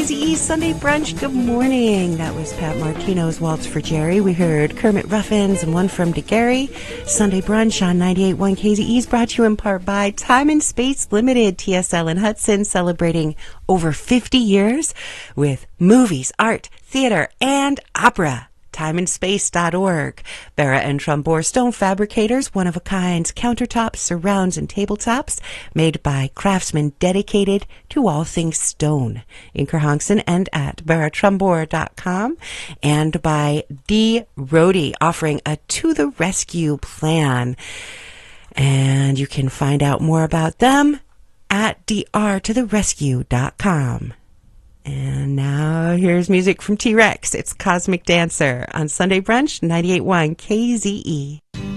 KZE Sunday Brunch. Good morning. That was Pat Martino's Waltz for Jerry. We heard Kermit Ruffins and one from DeGarry. Sunday Brunch on 98.1 KZE is brought to you in part by Time and Space Limited, TSL in Hudson, celebrating over 50 years with movies, art, theater, and opera. timeandspace.org. Barra and Trumbore Stone Fabricators, one-of-a-kind countertops, surrounds, and tabletops made by craftsmen dedicated to all things stone. In Kerhonkson and at barratrumbore.com. And by D. Rohde, offering a to-the-rescue plan. And you can find out more about them at drtotherescue.com. And now here's music from T-Rex. It's Cosmic Dancer on Sunday Brunch, 98.1 KZE.